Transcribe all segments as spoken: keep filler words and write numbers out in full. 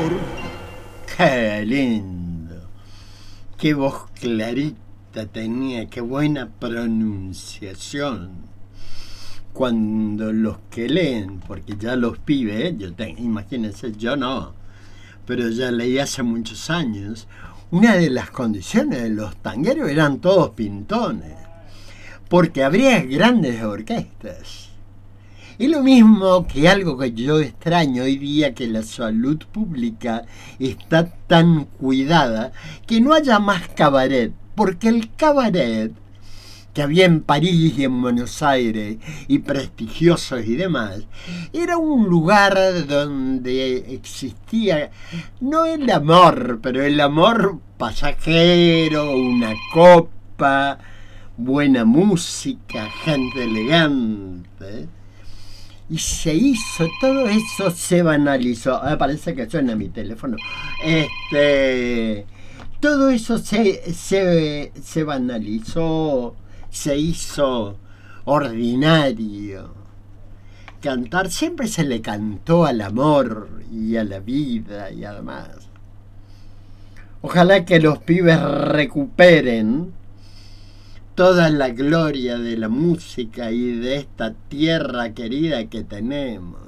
amor. Qué lindo. Qué voz clarita tenía, qué buena pronunciación. Cuando los que leen, porque ya los pibes, yo tengo, imagínense, yo no, pero ya leí hace muchos años, una de las condiciones de los tangueros eran todos pintones, porque habría grandes orquestas. Y lo mismo que algo que yo extraño hoy día, que la salud pública está tan cuidada, que no haya más cabaret, porque el cabaret que había en París y en Buenos Aires, y prestigiosos y demás, era un lugar donde existía, no el amor, pero el amor pasajero, una copa, buena música, gente elegante. Y se hizo, todo eso se banalizó. Ah, parece que suena mi teléfono. Este, todo eso se, se, se banalizó, se hizo ordinario. Cantar, siempre se le cantó al amor y a la vida y además. Ojalá que los pibes recuperen toda la gloria de la música y de esta tierra querida que tenemos.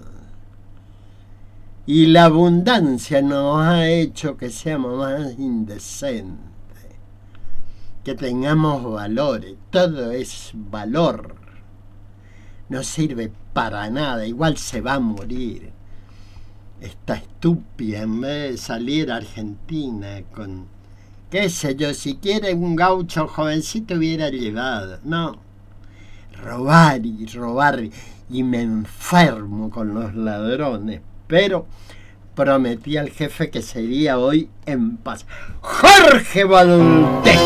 Y la abundancia nos ha hecho que seamos más indecentes, que tengamos valores. Todo es valor. No sirve para nada, igual se va a morir. Esta estúpida, en vez de salir a Argentina con... qué sé yo, si quiere un gaucho jovencito hubiera llevado. No, robar y robar, y me enfermo con los ladrones, pero prometí al jefe que sería hoy en paz. Jorge Valdés.